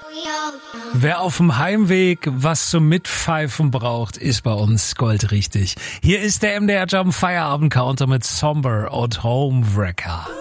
Wer auf dem Heimweg was zum Mitpfeifen braucht, ist bei uns goldrichtig. Hier ist der MDR Jump Feierabend Counter mit Somber und Homewrecker.